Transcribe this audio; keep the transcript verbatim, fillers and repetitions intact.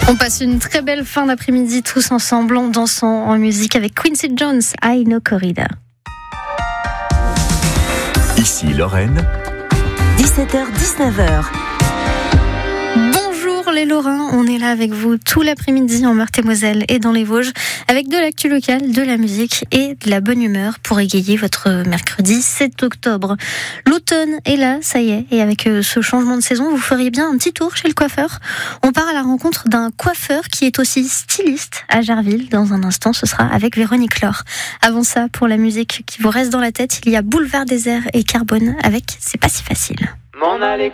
On passe une très belle fin d'après-midi tous ensemble en dansant en musique avec Quincy Jones, I Know Corrida. Ici Lorraine. dix-sept heures dix-neuf heures. Bonjour les Lorrains, on est là avec vous tout l'après-midi en Meurthe-et-Moselle et dans les Vosges avec de l'actu locale, de la musique et de la bonne humeur pour égayer votre mercredi sept octobre. L'automne est là, ça y est, et avec ce changement de saison, vous feriez bien un petit tour chez le coiffeur. On part à la rencontre d'un coiffeur qui est aussi styliste à Jarville. Dans un instant, ce sera avec Véronique Laure. Avant ça, pour la musique qui vous reste dans la tête, il y a Boulevard Désert et Carbone avec C'est pas si facile. M'en aller